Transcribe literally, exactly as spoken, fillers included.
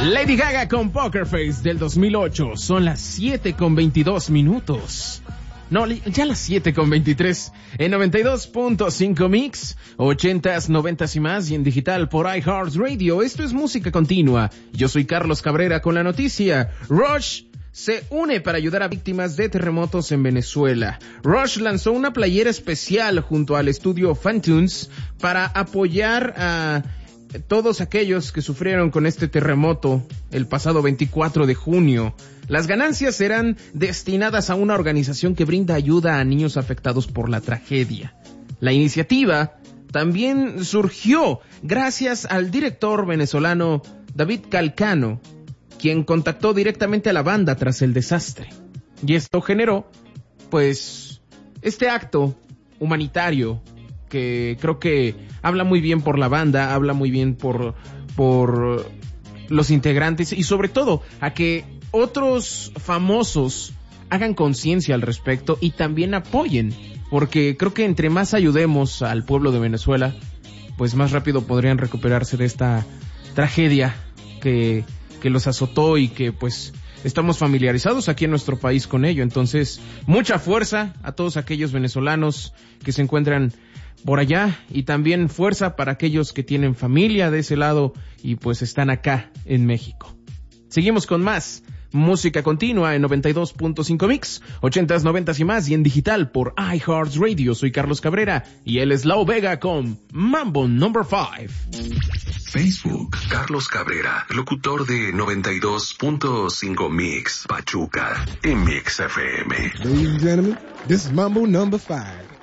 Lady Gaga con Poker Face del dos mil ocho. Son las siete con veintidós minutos. No, ya las siete con veintitrés. En noventa y dos punto cinco Mix, ochentas, noventas y más, y en digital por iHeartRadio. Esto es música continua. Yo soy Carlos Cabrera con la noticia. Rush se une para ayudar a víctimas de terremotos en Venezuela. Rush lanzó una playera especial junto al estudio Fantunes para apoyar a todos aquellos que sufrieron con este terremoto el pasado veinticuatro de junio. Las ganancias serán destinadas a una organización que brinda ayuda a niños afectados por la tragedia. La iniciativa también surgió gracias al director venezolano David Calcano, quien contactó directamente a la banda tras el desastre. Y esto generó, pues, este acto humanitario que creo que habla muy bien por la banda, habla muy bien por, por los integrantes y sobre todo a que otros famosos hagan conciencia al respecto y también apoyen, porque creo que entre más ayudemos al pueblo de Venezuela, pues más rápido podrían recuperarse de esta tragedia que, que los azotó y que pues estamos familiarizados aquí en nuestro país con ello. Entonces, mucha fuerza a todos aquellos venezolanos que se encuentran por allá y también fuerza para aquellos que tienen familia de ese lado y pues están acá en México. Seguimos con más música continua en noventa y dos punto cinco Mix, ochentas, noventas y más, y en digital por iHeartRadio. Soy Carlos Cabrera y él es Lau Vega con Mambo Number five. Facebook, Carlos Cabrera, locutor de noventa y dos punto cinco Mix, Pachuca, en Mix F M. Ladies and gentlemen, this is Mambo Number five.